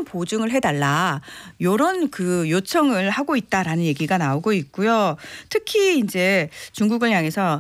안전 보증을 해달라 이런 그 요청을 하고 있다라는 얘기가 나오고 있고요. 특히 이제 중국을 향해서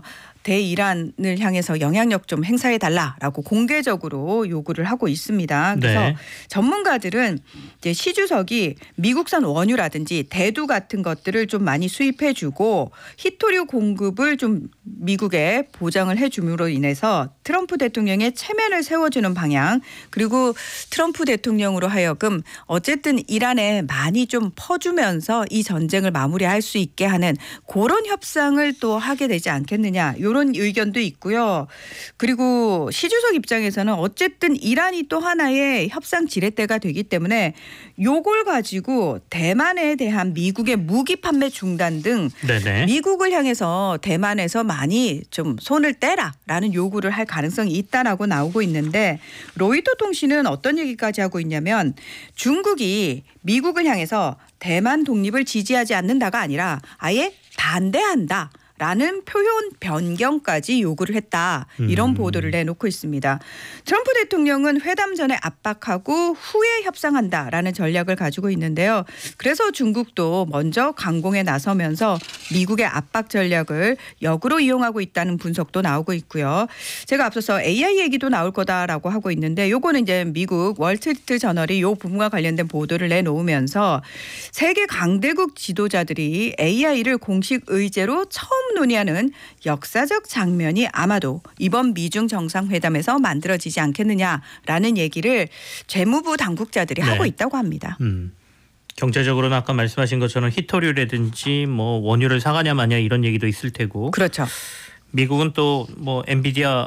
대이란을 향해서 영향력 좀 행사해달라라고 공개적으로 요구를 하고 있습니다. 그래서 네. 전문가들은 이제 시 주석이 미국산 원유라든지 대두 같은 것들을 좀 많이 수입해주고 히토류 공급을 좀 미국에 보장을 해줌으로 인해서 트럼프 대통령의 체면을 세워주는 방향 그리고 트럼프 대통령으로 하여금 어쨌든 이란에 많이 좀 퍼주면서 이 전쟁을 마무리할 수 있게 하는 그런 협상을 또 하게 되지 않겠느냐. 이런 의견도 있고요. 그리고 시 주석 입장에서는 어쨌든 이란이 또 하나의 협상 지렛대가 되기 때문에 요걸 가지고 대만에 대한 미국의 무기 판매 중단 등 네네. 미국을 향해서 대만에서 많이 좀 손을 떼라라는 요구를 할 가능성이 있다라고 나오고 있는데 로이터 통신은 어떤 얘기까지 하고 있냐면 중국이 미국을 향해서 대만 독립을 지지하지 않는다가 아니라 아예 반대한다. 라는 표현 변경까지 요구를 했다. 이런 보도를 내놓고 있습니다. 트럼프 대통령은 회담 전에 압박하고 후에 협상한다라는 전략을 가지고 있는데요. 그래서 중국도 먼저 강공에 나서면서 미국의 압박 전략을 역으로 이용하고 있다는 분석도 나오고 있고요. 제가 앞서서 AI 얘기도 나올 거다라고 하고 있는데 요거는 이제 미국 월스트리트 저널이 요 부분과 관련된 보도를 내놓으면서 세계 강대국 지도자들이 AI를 공식 의제로 처음 논의하는 역사적 장면이 아마도 이번 미중 정상회담에서 만들어지지 않겠느냐라는 얘기를 재무부 당국자들이 하고 있다고 합니다. 경제적으로는 아까 말씀하신 것처럼 히토류라든지 뭐 원유를 사가냐 마냐 이런 얘기도 있을 테고. 그렇죠. 미국은 또 뭐 엔비디아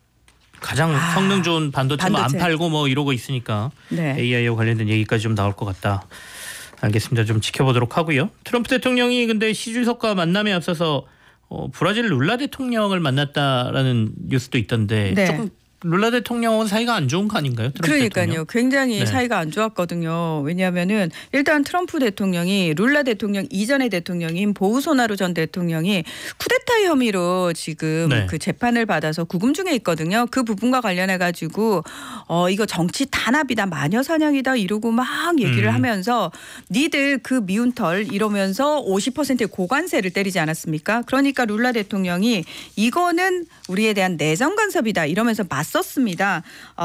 가장 성능 좋은 반도체 안 팔고 뭐 이러고 있으니까 네. AI와 관련된 얘기까지 좀 나올 것 같다. 알겠습니다. 좀 지켜보도록 하고요. 트럼프 대통령이 근데 시 주석과 만남에 앞서서 브라질 룰라 대통령을 만났다라는 뉴스도 있던데 네. 조금 룰라 대통령은 사이가 안 좋은 거 아닌가요? 그러니까요. 대통령? 굉장히 네. 사이가 안 좋았거든요. 왜냐하면은 일단 트럼프 대통령이 룰라 대통령 이전의 대통령인 보우소나루 전 대통령이 쿠데타 혐의로 지금 네. 그 재판을 받아서 구금 중에 있거든요. 그 부분과 관련해 가지고 이거 정치 탄압이다 마녀 사냥이다 이러고 막 얘기를 하면서 니들 그 미운 털 이러면서 50%의 고관세를 때리지 않았습니까? 그러니까 룰라 대통령이 이거는 우리에 대한 내정 간섭이다 이러면서 맞섰습니다.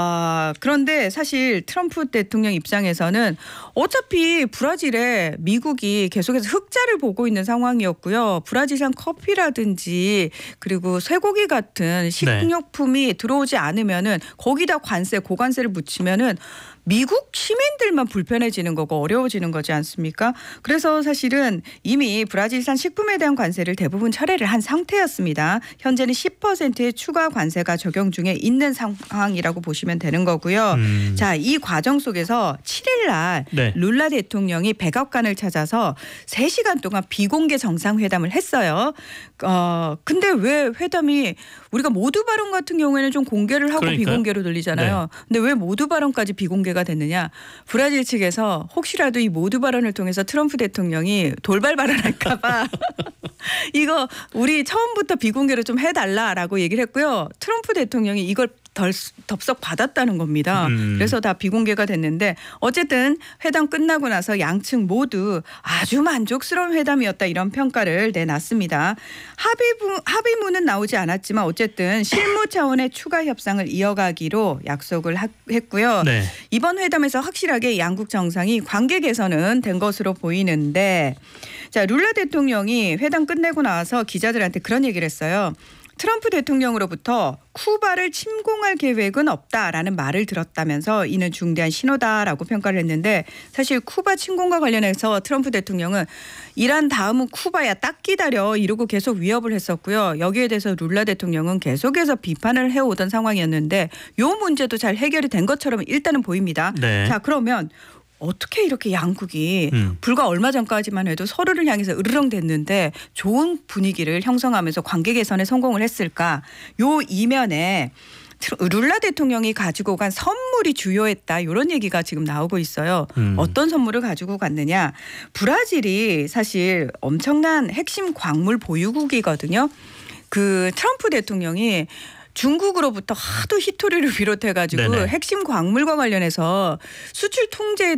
그런데 사실 트럼프 대통령 입장에서는 어차피 브라질에 미국이 계속해서 흑자를 보고 있는 상황이었고요. 브라질산 커피라든지 그리고 쇠고기 같은 식료품이 들어오지 않으면은 거기다 관세, 고관세를 묻히면은 미국 시민들만 불편해지는 거고 어려워지는 거지 않습니까? 그래서 사실은 이미 브라질산 식품에 대한 관세를 대부분 철회를 한 상태였습니다. 현재는 10%의 추가 관세가 적용 중에 있는 상황이라고 보시면 되는 거고요. 자, 이 과정 속에서 7일 날 룰라 대통령이 백악관을 찾아서 3시간 동안 비공개 정상회담을 했어요. 근데 왜 회담이 우리가 모두 발언 같은 경우에는 좀 공개를 하고 그러니까요. 비공개로 들리잖아요. 근데 왜 모두 발언까지 비공개가 됐느냐. 브라질 측에서 혹시라도 이 모두 발언을 통해서 트럼프 대통령이 돌발 발언할까 봐 이거 우리 처음부터 비공개로 좀 해달라라고 얘기를 했고요. 트럼프 대통령이 이걸 덥석 받았다는 겁니다. 그래서 다 비공개가 됐는데 어쨌든 회담 끝나고 나서 양측 모두 아주 만족스러운 회담이었다 이런 평가를 내놨습니다. 합의문은 나오지 않았지만 어쨌든 실무 차원의 추가 협상을 이어가기로 약속을 했고요. 네. 이번 회담에서 확실하게 양국 정상이 관계 개선은 된 것으로 보이는데 자, 룰라 대통령이 회담 끝내고 나서 기자들한테 그런 얘기를 했어요. 트럼프 대통령으로부터 쿠바를 침공할 계획은 없다라는 말을 들었다면서 이는 중대한 신호다라고 평가를 했는데 사실 쿠바 침공과 관련해서 트럼프 대통령은 이란 다음은 쿠바야 딱 기다려 이러고 계속 위협을 했었고요. 여기에 대해서 룰라 대통령은 계속해서 비판을 해오던 상황이었는데 이 문제도 잘 해결이 된 것처럼 일단은 보입니다. 네. 자, 그러면 어떻게 이렇게 양국이 불과 얼마 전까지만 해도 서로를 향해서 으르렁댔는데 좋은 분위기를 형성하면서 관계 개선에 성공을 했을까? 요 이면에 룰라 대통령이 가지고 간 선물이 주요했다. 이런 얘기가 지금 나오고 있어요. 어떤 선물을 가지고 갔느냐. 브라질이 사실 엄청난 핵심 광물 보유국이거든요. 그 트럼프 대통령이 중국으로부터 하도 히토리를 비롯해가지고 핵심 광물과 관련해서 수출 통제에